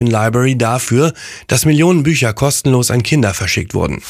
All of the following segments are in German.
Library dafür, dass Millionen Bücher kostenlos an Kinder verschickt wurden.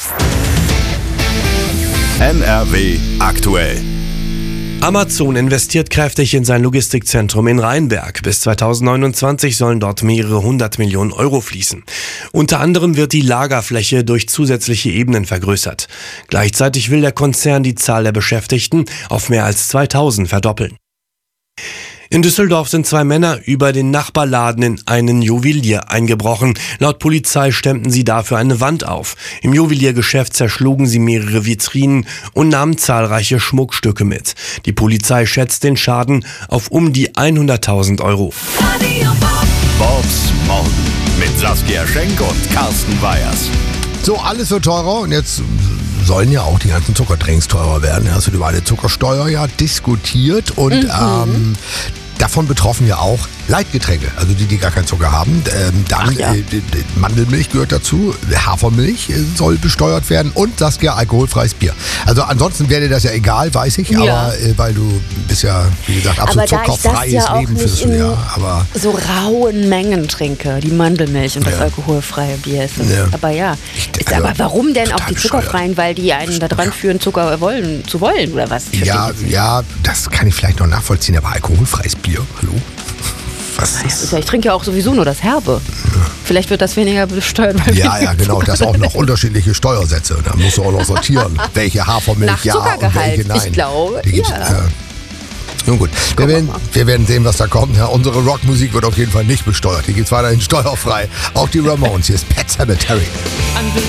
NRW aktuell. Amazon investiert kräftig in sein Logistikzentrum in Rheinberg. Bis 2029 sollen dort mehrere 100 Millionen Euro fließen. Unter anderem wird die Lagerfläche durch zusätzliche Ebenen vergrößert. Gleichzeitig will der Konzern die Zahl der Beschäftigten auf mehr als 2000 verdoppeln. In Düsseldorf sind 2 Männer über den Nachbarladen in einen Juwelier eingebrochen. Laut Polizei stemmten sie dafür eine Wand auf. Im Juweliergeschäft zerschlugen sie mehrere Vitrinen und nahmen zahlreiche Schmuckstücke mit. Die Polizei schätzt den Schaden auf um die 100.000 Euro. Bobs Morgen mit Saskia Schenk und Carsten Weyers. So, alles wird teurer und jetzt sollen ja auch die ganzen Zuckerdrinks teurer werden. Hast du über eine Zuckersteuer ja diskutiert und davon betroffen ja auch Leitgetränke, also die gar keinen Zucker haben. Mandelmilch gehört dazu, Hafermilch soll besteuert werden und Saskia alkoholfreies Bier. Also ansonsten wäre dir das ja egal, weiß ich, aber weil du bist ja, wie gesagt, absolut zuckerfreies Leben führst du ja. Aber so rauen Mengen trinke, die Mandelmilch und das alkoholfreie Bier ist. Aber aber warum denn auch die zuckerfreien? Weil die einen da dran führen, Zucker zu wollen oder was? Ja, das kann ich vielleicht noch nachvollziehen, aber alkoholfreies Bier, hallo? Ich trinke ja auch sowieso nur das Herbe. Vielleicht wird das weniger besteuert. Ja, genau. Das auch noch unterschiedliche Steuersätze. Da musst du auch noch sortieren, welche Hafermilch ja und welche nein. Ich glaube, Nun gut, wir werden sehen, was da kommt. Ja, unsere Rockmusik wird auf jeden Fall nicht besteuert. Die geht's weiterhin steuerfrei. Auch die Ramones. Hier ist Pet Sematary.